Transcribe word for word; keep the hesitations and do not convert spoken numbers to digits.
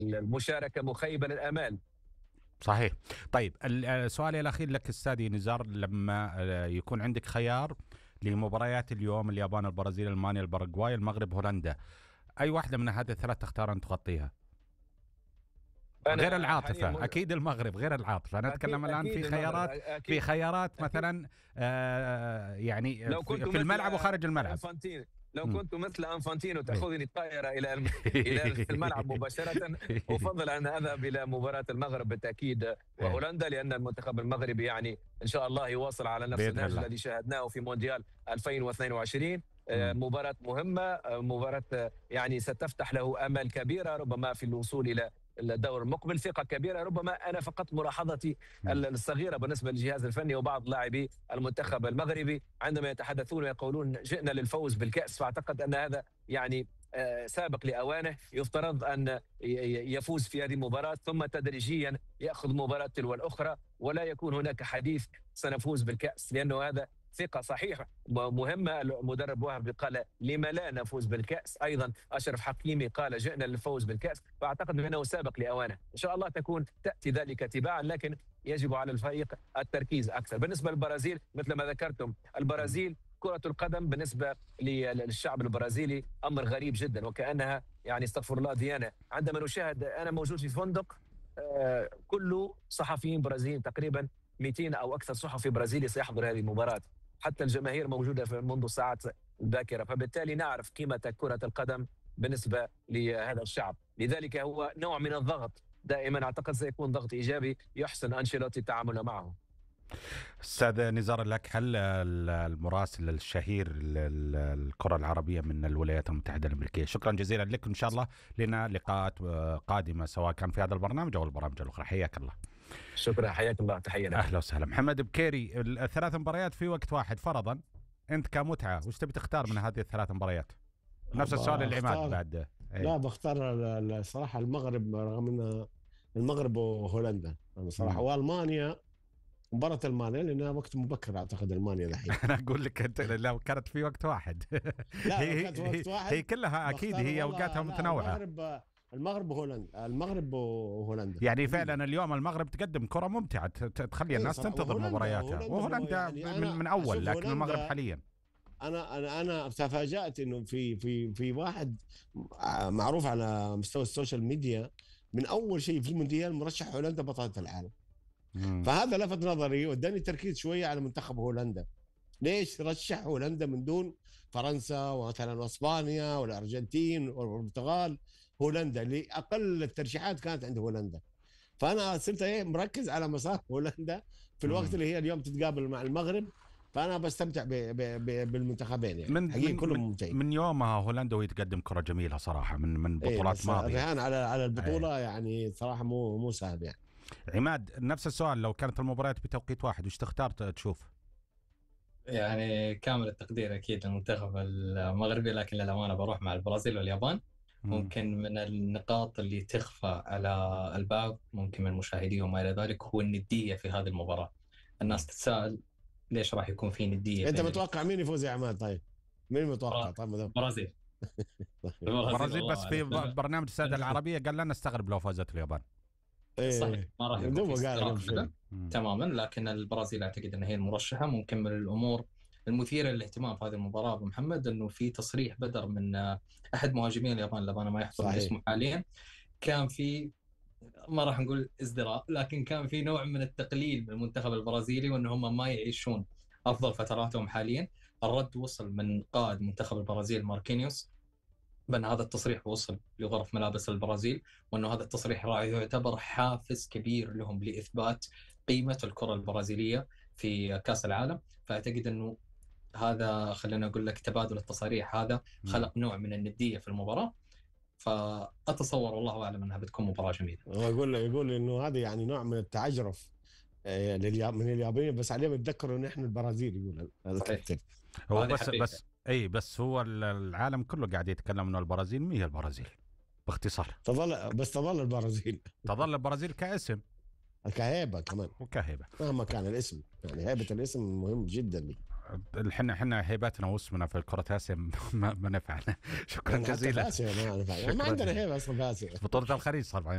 المشاركة مخيبة للآمال. صحيح. طيب السؤال الأخير لك أستاذي نزار، لما يكون عندك خيار لمباريات اليوم، اليابان، البرازيل، ألمانيا، الباراغواي، المغرب، هولندا، أي واحدة من هذه الثلاث تختار أن تغطيها؟ غير أنا حاليا العاطفة، م... أكيد المغرب غير العاطفة، أنا أكيد أتكلم الآن أكيد في المغرب خيارات، في أكيد خيارات أكيد. مثلا آه يعني لو كنت في, في مثل الملعب وخارج الملعب. انفانتينو لو م. كنت مثل انفانتينو إيه. تاخذني الطائره الى الم... الى الملعب مباشره، افضل ان اذهب الى مباراه المغرب بالتاكيد إيه. وهولندا، لان المنتخب المغربي يعني ان شاء الله يواصل على نفس بإذن النهج الله. الذي شاهدناه في مونديال ألفين واثنين وعشرين. م. مباراة مهمة، مباراة يعني ستفتح له آمال كبيرة ربما في الوصول إلى الدور المقبل، ثقة كبيرة. ربما أنا فقط ملاحظتي م. الصغيرة بالنسبة للجهاز الفني وبعض لاعبي المنتخب المغربي عندما يتحدثون ويقولون جئنا للفوز بالكأس، فأعتقد أن هذا يعني سابق لأوانه. يفترض أن يفوز في هذه المباراة ثم تدريجيا يأخذ مباراة تلو الأخرى، ولا يكون هناك حديث سنفوز بالكأس، لأنه هذا ثقة صحيحة مهمة. المدرب وهبي قال لما لا نفوز بالكأس، أيضا أشرف حكيمي قال جئنا للفوز بالكأس، فأعتقد أنه سابق لأوانه. إن شاء الله تكون تأتي ذلك تباعا، لكن يجب على الفريق التركيز أكثر. بالنسبة للبرازيل مثل ما ذكرتم، البرازيل كرة القدم بالنسبة للشعب البرازيلي أمر غريب جدا، وكأنها يعني استغفر الله ديانة. عندما نشاهد، أنا موجود في فندق آه كله صحفيين برازيليين، تقريبا مئتين أو أكثر صحفي برازيلي سيحضر هذه المباراة، حتى الجماهير موجودة منذ الساعات الباكرة، فبالتالي نعرف قيمة كرة القدم بالنسبة لهذا الشعب. لذلك هو نوع من الضغط، دائما أعتقد سيكون ضغط إيجابي يحسن أنشيلوتي التعامل معه. أستاذ نزار الأكحل، المراسل الشهير للكرة العربية من الولايات المتحدة الأمريكية، شكرا جزيلا لك، إن شاء الله لنا لقاءات قادمة سواء كان في هذا البرنامج أو البرامج الأخرى. حياك الله. شكرا، حياك الله، تحية لك. أهلا وسهلا. محمد بكيري، الثلاث مباريات في وقت واحد فرضا، أنت كمتعة وش تبي تختار من هذه الثلاث مباريات؟ نفس السؤال العماد بعد. أي. لا بختار الصراحة المغرب، رغم أن المغرب وهولندا صراحة، والمانيا، مباراة المانيا لأنها وقت مبكر أعتقد المانيا الحين. أنا أقول لك أنت لو كانت في وقت واحد لا هي, كانت وقت واحد هي كلها أكيد هي أوقاتها متنوعة. المغرب المغرب وهولندا المغرب وهولندا يعني فعلا اليوم المغرب تقدم كرة ممتعة تخلي الناس تنتظر مبارياتها، وهولندا يعني من, من أول، لكن المغرب حاليا أنا أنا أنا تفاجأت إنه في في في واحد معروف على مستوى السوشيال ميديا من أول شيء في المونديال مرشح هولندا بطلة العالم. مم. فهذا لفت نظري واداني تركيز شوية على منتخب هولندا. ليش رشح هولندا من دون فرنسا ومثلا اسبانيا والارجنتين والبرتغال؟ هولندا لأقل الترشيحات كانت عند هولندا، فانا صرت ايه مركز على مسار هولندا في الوقت مم. اللي هي اليوم تتقابل مع المغرب، فانا بستمتع ب ب ب بالمنتخبين يعني من حقيقي كلهم من, ممتعين. من يومها هولندا ويتقدم كرة جميلة صراحة من من بطولات إيه ماضية. الرهان على على البطولة أيه. يعني صراحة مو مو سهل يعني. عماد، نفس السؤال، لو كانت المباريات بتوقيت واحد وش تختار تشوف؟ يعني كامل التقدير أكيد للمنتخب المغربي، لكن للأمانة بروح مع البرازيل واليابان. ممكن من النقاط اللي تخفى على البعض ممكن من المشاهدين وما إلى ذلك هو الندية في هذه المباراة. الناس تتساءل ليش راح يكون في ندية. أنت متوقع مين يفوز يا عماد؟ طيب مين متوقع؟ طيب البرازيل. البرازيل بس في برنامج السادة العربية قال لنا استغرب لو فازت اليابان. صحيح ما راح يكون في تماما، لكن البرازيل اعتقد ان هي المرشحه. ممكن من الامور المثيره للاهتمام في هذه المباراه ابو محمد انه في تصريح بدر من احد مهاجمين اليابان اللي انا ما يحضر اسمه حاليا، كان في ما راح نقول ازدراء لكن كان في نوع من التقليل من المنتخب البرازيلي وان هم ما يعيشون افضل فتراتهم حاليا. الرد وصل من قائد منتخب البرازيل ماركينيوس بأن هذا التصريح وصل لغرف ملابس البرازيل، وأنه هذا التصريح راح يعتبر حافز كبير لهم لإثبات قيمة الكرة البرازيلية في كأس العالم. فأعتقد أنه هذا خلينا أقول لك تبادل التصاريح هذا خلق نوع من الندية في المباراة، فأتصور والله أعلم أنها بتكون مباراة جميلة. يقول يقول إنه هذا يعني نوع من التعجرف من اليابانيين، بس عليهم يتذكروا إن إحنا البرازيل. يقول هذا هو بس بس اي بس هو العالم كله قاعد يتكلم انه البرازيل مي هي البرازيل باختصار. تظل بس تظل البرازيل تظل البرازيل كاسم كهيبه كمان وكهيبه مهما كان الاسم، يعني هيبه الاسم مهم جدا لي. احنا احنا هيبتنا واسمنا في الكرة اسم ما, ما نفعنا. شكرا جزيلا. ما, ما, ما عندنا هيبه اصلا في اسيا. بطولة الخليج صار